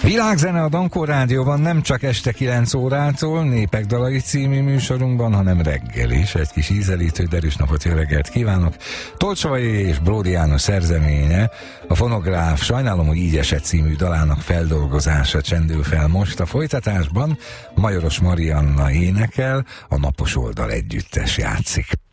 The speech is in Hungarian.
Világzene a Dankó Rádióban nem csak este 9 órától, Népek dalai című műsorunkban, hanem reggel is. Egy kis ízelítő, derűs napot, jó reggelt kívánok! Tolcsovai és Bródi János szerzeménye, a fonográf Sajnálom, hogy így esett című dalának feldolgozása csendül fel most. A folytatásban Majoros Marianna énekel, a Napos Oldal együttes játszik.